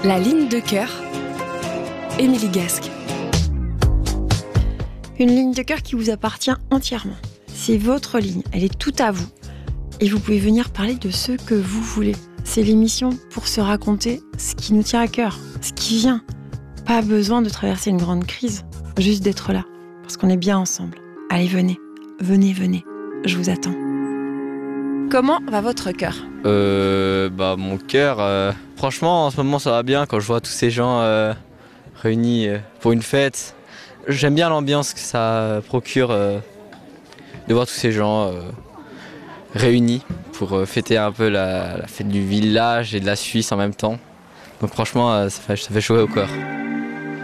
La ligne de cœur, Émilie Gasque. Une ligne de cœur qui vous appartient entièrement. C'est votre ligne, elle est toute à vous. Et vous pouvez venir parler de ce que vous voulez. C'est l'émission pour se raconter ce qui nous tient à cœur, ce qui vient. Pas besoin de traverser une grande crise, juste d'être là, parce qu'on est bien ensemble. Allez, venez, je vous attends. Comment va votre cœur ? Mon cœur, franchement en ce moment ça va bien quand je vois tous ces gens réunis pour une fête. J'aime bien l'ambiance que ça procure de voir tous ces gens réunis pour fêter un peu la fête du village et de la Suisse en même temps. Donc franchement ça fait chaud au cœur.